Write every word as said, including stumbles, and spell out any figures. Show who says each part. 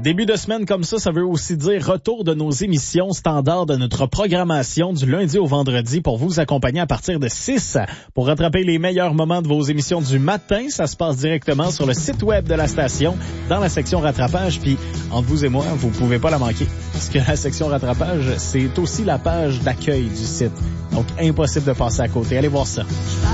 Speaker 1: Début de semaine comme ça, ça veut aussi dire retour de nos émissions standards de notre programmation du lundi au vendredi pour vous accompagner à partir de six. Pour rattraper les meilleurs moments de vos émissions du matin, ça se passe directement sur le site web de la station, dans la section rattrapage. Puis, entre vous et moi, vous pouvez pas la manquer. Parce que la section rattrapage, c'est aussi la page d'accueil du site. Donc, impossible de passer à côté. Allez voir ça.